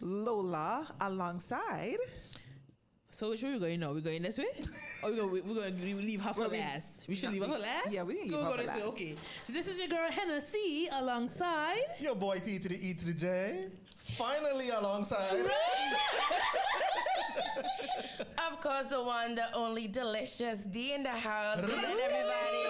Lola alongside. So which way we going now? We going this way? Or we're going to leave her for last? We should leave her for last? Yeah, we can leave her for this way. last. Okay. So this is your girl Hennessy alongside. Your boy T to the E to the J. Finally alongside. Of course, the one, the only Delicious D in the house. Good night, everybody.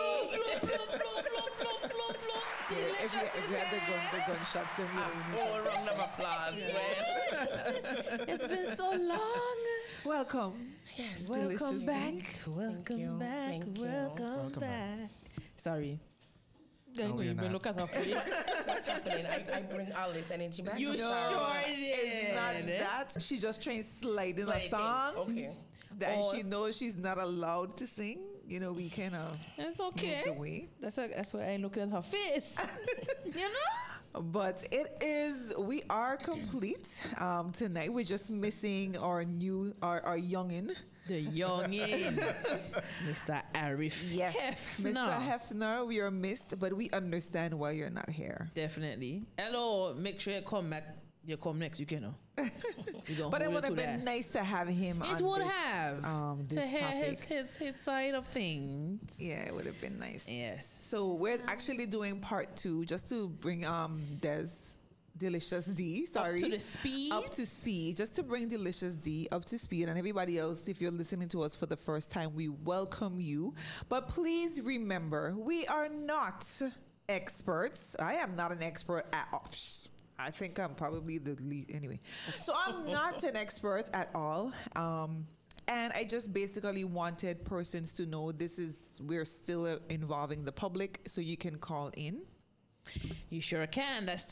If you had the gunshots, then we Oh, round of applause. It's been so long. welcome. Yes. Welcome Delicious back. D. Welcome back. Thank you. Welcome back. Sorry. No, we're you not. look at her face. What's happening? I bring all this energy back. You I'm sure sorry. did. It's not that. She just trying to slide in a Sliding. song. Okay. That Or- she knows she's not allowed to sing. You know, we kind of It's moved okay. away. That's why I look at her face. You know? But we are complete tonight. We're just missing our youngin. The youngin, Mr. Arif Yes, Hefner. Mr. Hefner, we are missed, but we understand why you're not here. Definitely. Hello, make sure you come back. You come next week, you know. But it would have been nice to have him on It would this, have this to hear topic. his side of things. Yeah, it would have been nice. Yes. So we're actually doing part 2 just to bring Delicious D, sorry. Up to the speed. Up to speed. Just to bring Delicious D up to speed. And everybody else, if you're listening to us for the first time, we welcome you. But please remember, we are not experts. I am not an expert at all. I think I'm probably the lead anyway. So I'm not an expert at all. And I just basically wanted persons to know we're still involving the public, so you can call in. You sure can. That's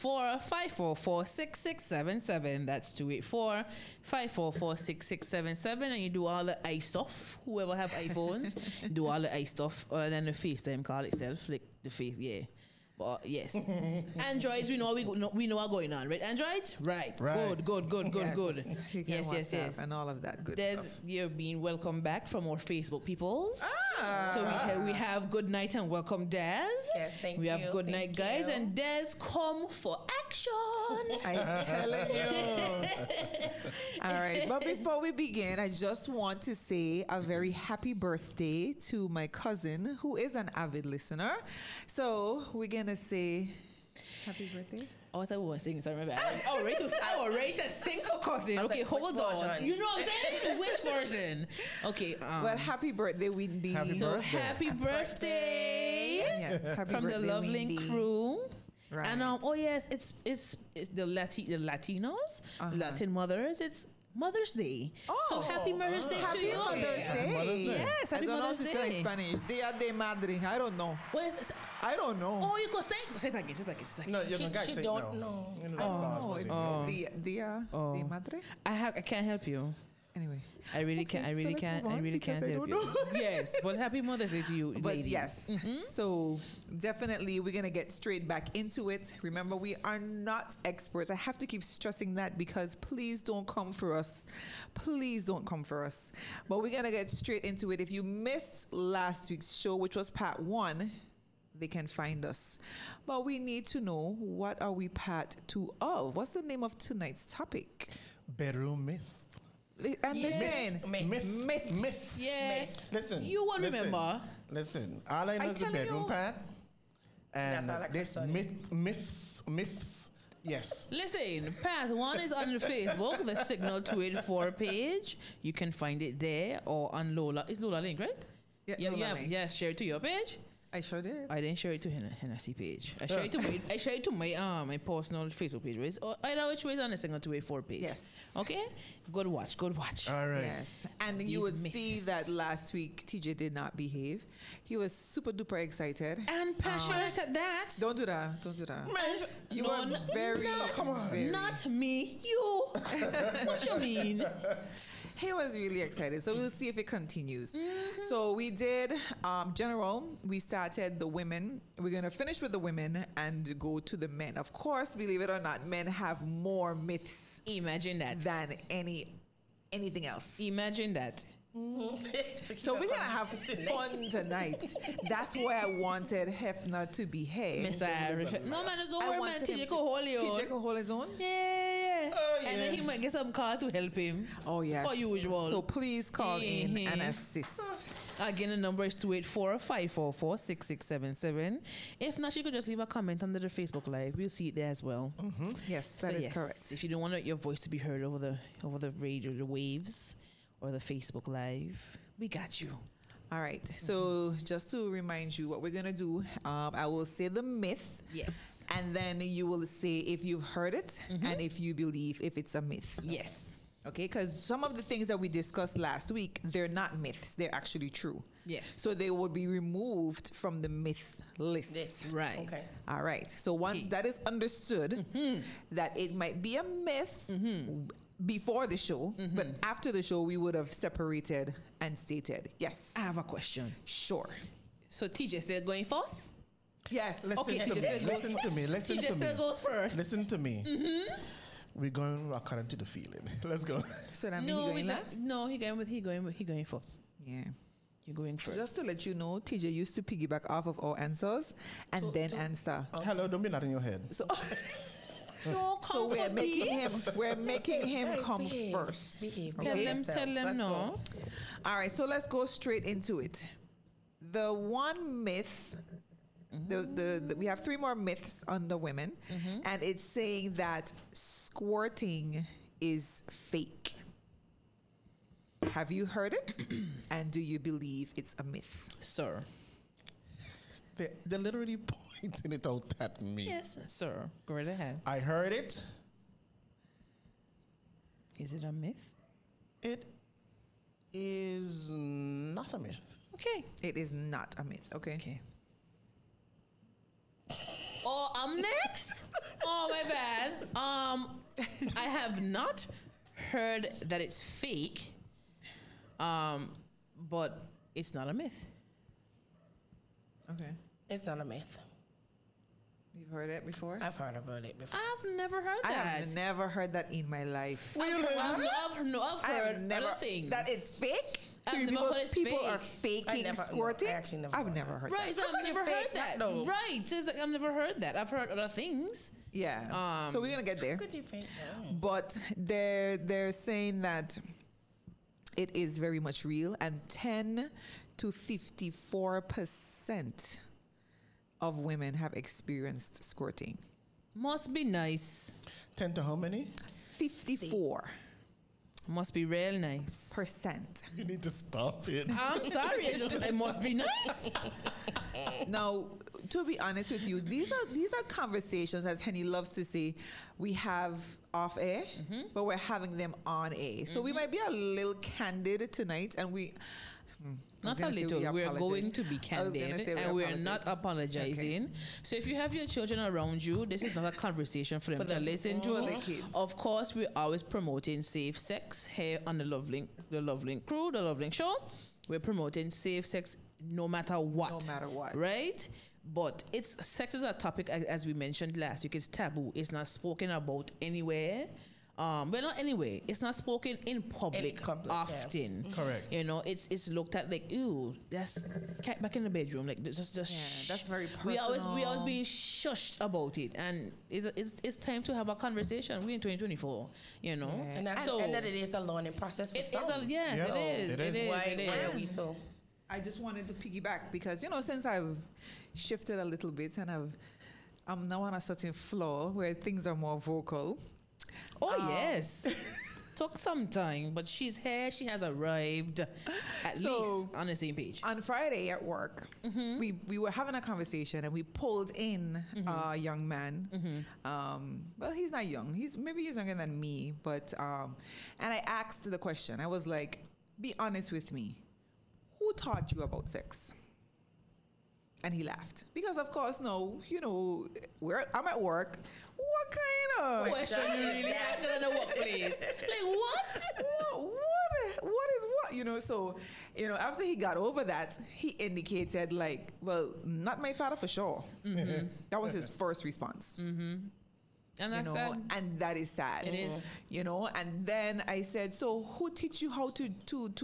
284-544-6677. That's 284-544-6677. And you do all the I stuff. Whoever have iPhones, do all the I stuff other than the FaceTime call itself. Like the face, yeah. But yes. Androids, we know what's going on, right? Androids? Right. Right. Good. Yes. You can Yes. WhatsApp and all of that good stuff. You're being welcome back from our Facebook peoples. Ah. So we have good night and welcome Des. Yes, thank We have you, good thank night, guys, you. and Des come for action. I'm telling you. All right. But before we begin, I just want to say a very happy birthday to my cousin, who is an avid listener. So we're going to say happy birthday. Oh, I thought we were singing. Sorry, my bad. I was ready to sing for cousin. Okay, like, hold which on. version? You know what I'm saying? Which version? Okay. Well, happy birthday, Windy. Happy So birthday. happy birthday Yes, happy from the birthday, Love Link Windy. crew. Right. And oh yes, it's the Latinos, Latin mothers. It's Mother's Day. Oh, so happy Mother's Day Happy to you. Mother's Day. Mother's Day. Yes, I happy don't know if Mother's it's still in Day. Spanish. Dia de Madre. I don't know. What is it? I don't know. Oh, you go say it again. No, you She can don't know. Oh, it's Dia de Madre. I can't help you. Anyway. I really can't. I so really let's can't. move I on really because can't I help don't you. know. Yes, but happy Mother's Day to you, But ladies. yes, so definitely we're going to get straight back into it. Remember, we are not experts. I have to keep stressing that because please don't come for us. Please don't come for us. But we're going to get straight into it. If you missed last week's show, which was part 1, they can find us. But we need to know, what are we part 2 of? What's the name of tonight's topic? Bedroom myth. And listen, Myth. Yeah. Listen. You will listen, remember. Listen. All I know I'm is the telling bedroom you. part. And That's all I can this study. myths. Yes. Listen, path 1 is on Facebook, the Signal 284 page. You can find it there or on Lola. It's Lola Link, right? Yeah, yeah, Lola yeah, Link. yeah. Share it to your page. I sure did. I didn't share it to Hennessy page. I share it to my personal Facebook page. Right? Or either which way is on the Signal 284 page. Yes. Okay. Good watch. All right. Yes. And you These would myths. see that last week TJ did not behave. He was super duper excited. And passionate at that. Don't do that. Don't do that. You No, were very, come on. very- Not me. You. What you mean? He was really excited. So we'll see if it continues. Mm-hmm. So we did general. We started the women. We're going to finish with the women and go to the men. Of course, believe it or not, men have more myths Imagine that. than anything else. Imagine that. So we're gonna have fun tonight. That's why I wanted Hefner to behave. Mr. Irish. No man, don't I worry, man. wanted him TJ to- can hold you. TJ can hold his own. Yeah. And then he might get some car to help him. Oh, yes. Per usual. So please call in and assist. Again, the number is 284-544-6677. If not, you could just leave a comment under the Facebook Live. We'll see it there as well. Yes, that is correct. If you don't want your voice to be heard over the radio, the waves, or the Facebook Live, we got you. All right. So just to remind you what we're going to do, I will say the myth. Yes. And then you will say if you've heard it and if you believe if it's a myth. Yes. Okay, because some of the things that we discussed last week, they're not myths. They're actually true. Yes. So they would be removed from the myth list. Right. Okay. All right. So once that is understood, that it might be a myth before the show, but after the show, we would have separated and stated. Yes. I have a question. Sure. So TJ still going first? Yes. Listen Okay, to TJ me. said go Listen to me. Listen TJ to me. still goes first. Listen to me. We're going according to the feeling. Let's go. So that means No, he going last? no, he going first. Yeah. You're going first. Just to let you know, TJ used to piggyback off of our answers and then answer. Hello, don't be that in your head. So, no, so we're making him come Behave. first. Behave. Tell Okay. them Let's no. go. All right, so let's go straight into it. The one myth, the we have three more myths on the women, and it's saying that squirting is fake. Have you heard it? And do you believe it's a myth? Sir. They're literally pointing it out at me. Yes, sir. Go right ahead. I heard it. Is it a myth? It is not a myth. Okay. It is not a myth. Okay. Okay. Oh, I'm next? Oh, my bad. I have not heard that it's fake. But it's not a myth. Okay. It's not a myth. You've heard it before? I've heard about it before. I've never heard I that. have never heard that in my life. I've I heard have never other things. that it's fake. I've So never people, heard it's people fake. are I faking never- no, squirting. I actually never I've heard never that. heard Right, that. so How I've can you never heard fake that. that, though? Right, it's like I've never heard that. I've heard other things. Yeah. So we're gonna get there. Could you fake that? But they're saying that it is very much real, and 10 to 54% of women have experienced squirting. Must be nice. 10 to how many? 54%. Must be real nice. You need to stop it. I'm sorry, it must be nice. Now, to be honest with you, these are conversations, as Henny loves to say, we have off air, but we're having them on air. So we might be a little candid tonight, and we. I was Not a gonna say little. we We're apologize. going to be I was gonna candid, say we and we're not apologize. apologizing. So if you have your children around you, this is not a conversation for them to listen For to. the kids. Of course, we're always promoting safe sex here on the Love Link crew, the Love Link show. We're promoting safe sex no matter what. No matter what. Right? But sex is a topic, as we mentioned last week. It's taboo. It's not spoken about anywhere. Well, not anyway. It's not spoken in public, often. Correct. You know, it's looked at like, ooh, that's cat back in the bedroom. Like just that's very We always personal. being shushed about it, and it's time to have a conversation. We're in 2024. You know, And that it is a learning process for it is some. yes, Yeah, it is. it It is. is. Why It are we is. so? I just wanted to piggyback because, since I've shifted a little bit and I'm now on a certain floor where things are more vocal. Oh yes. Took some time, but she's here. She has arrived at So- least on the same page. On Friday at work, we were having a conversation and we pulled in a young man. Well, he's not young. He's younger than me, but and I asked the question. I was like, "Be honest with me. Who taught you about sex?" And he laughed because, of course, no. I'm at work. What kind of Question you really asking in the workplace? Like what? what is what? So, after he got over that, he indicated like, well, not my father for sure. That was his first response. And that's sad. And that is sad. It is. And then I said, so who teach you how to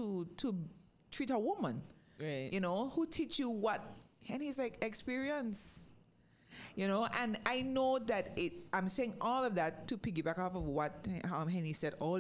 treat a woman? Right. Who teach you what? And he's like, experience. You know, and I know that I'm saying all of that to piggyback off of what Henny said all